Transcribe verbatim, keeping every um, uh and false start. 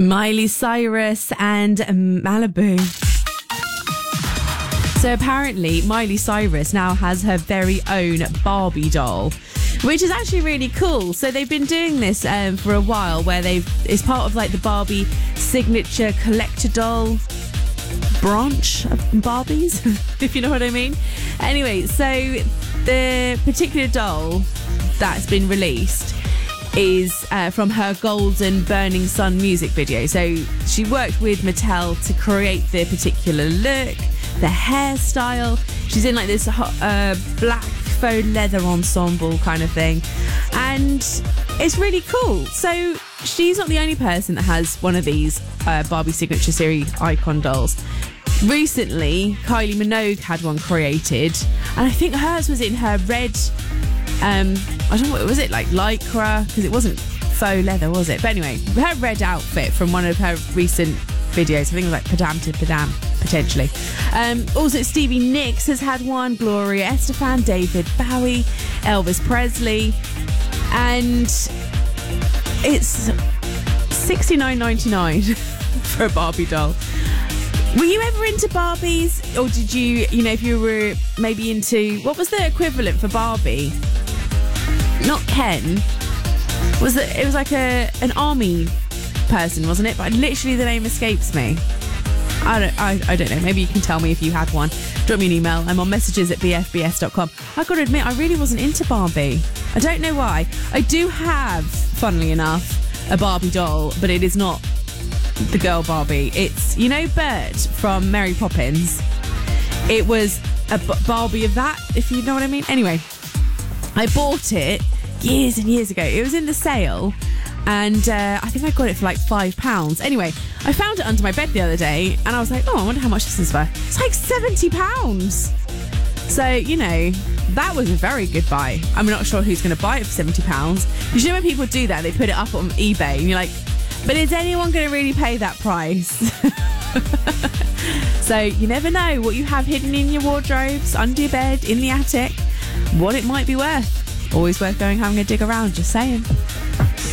Miley Cyrus and Malibu. So apparently Miley Cyrus now has her very own Barbie doll, which is actually really cool. So they've been doing this um, for a while, where they've it's part of like the Barbie signature collector doll branch of Barbies, if you know what I mean. Anyway, so the particular doll that's been released is uh, from her Golden Burning Sun music video. So she worked with Mattel to create the particular look, the hairstyle. She's in like this uh, black faux leather ensemble kind of thing, and it's really cool. So she's not the only person that has one of these uh, Barbie Signature Series icon dolls. Recently, Kylie Minogue had one created, and I think hers was in her red um I don't know what was it, like lycra, because it wasn't faux leather, was it? But anyway, her red outfit from one of her recent videos. I think it was like Padam to Padam, potentially. Um, also, Stevie Nicks has had one, Gloria Estefan, David Bowie, Elvis Presley, and it's sixty-nine ninety-nine for a Barbie doll. Were you ever into Barbies? Or did you, you know, if you were maybe into, what was the equivalent for Barbie? Not Ken. Was it, it was like a an army person, wasn't it? But literally the name escapes me. I don't, I, I don't know. Maybe you can tell me if you had one. Drop me an email. I'm on messages at b f b s dot com. I've got to admit, I really wasn't into Barbie. I don't know why. I do have, funnily enough, a Barbie doll, but it is not the girl Barbie. It's, you know, Bert from Mary Poppins. It was a b- Barbie of that, if you know what I mean. Anyway, I bought it years and years ago. It was in the sale, and uh, I think I got it for like five pounds. Anyway, I found it under my bed the other day, and I was like, oh, I wonder how much this is for. It's like seventy pounds. So, you know, that was a very good buy. I'm not sure who's going to buy it for seventy pounds. You know when people do that, they put it up on eBay, and you're like, but is anyone going to really pay that price? So you never know what you have hidden in your wardrobes, under your bed, in the attic, what it might be worth. Always worth going having a dig around, just saying.